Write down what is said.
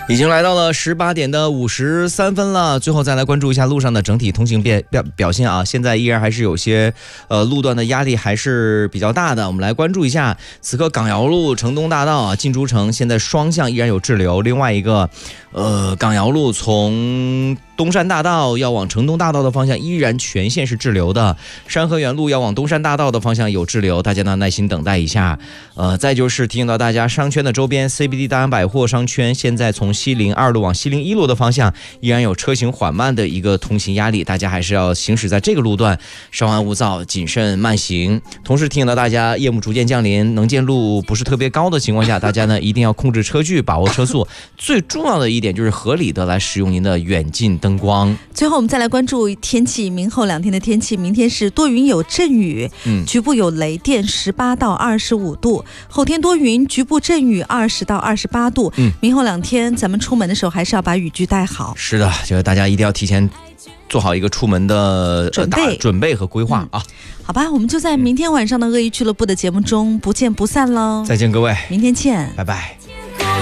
已经来到了18点的53分了，最后再来关注一下路上的整体通行表现啊。现在依然还是有些路段的压力还是比较大的。我们来关注一下，此刻港瑶路城东大道啊进珠城现在双向依然有滞留，另外一个港瑶路从东山大道要往城东大道的方向依然全线是滞留的，山河园路要往东山大道的方向有滞留，大家呢耐心等待一下。再就是提醒到大家，商圈的周边 CBD 大洋百货商圈现在从西陵2路往西陵1路的方向依然有车行缓慢的一个通行压力，大家还是要行驶在这个路段稍安勿躁，谨慎慢行。同时提醒到大家，夜幕逐渐降临，能见度不是特别高的情况下，大家呢一定要控制车距，把握车速。最重要的一点就是合理的来使用您的远近灯光。 最后我们再来关注天气，明后2天的天气，明天是多云有阵雨，局部有雷电，18到25度，后天多云，局部阵雨，20到28度。明后2天咱们出门的时候还是要把雨具带好。 是的，就是大家一定要提前做好一个出门的准备和规划啊。 好吧，我们就在明天晚上的恶意俱乐部的节目中不见不散喽。 再见各位， 明天见， 拜拜。